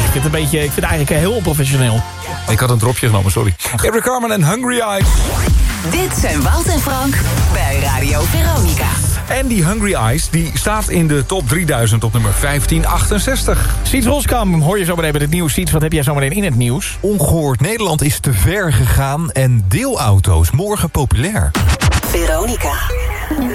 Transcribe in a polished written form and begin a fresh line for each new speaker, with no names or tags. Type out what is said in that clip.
Ik vind het eigenlijk heel onprofessioneel.
Ik had een dropje genomen, sorry. Eric Carmen en Hungry Eyes.
Dit zijn Wout en Frank bij Radio Veronica.
En die Hungry Eyes die staat in de top 3000 op nummer 1568.
Siets Roskam, hoor je zo meteen met het nieuws. Siets, wat heb jij zo meteen in het nieuws?
Ongehoord Nederland is te ver gegaan en deelauto's morgen populair.
Veronica.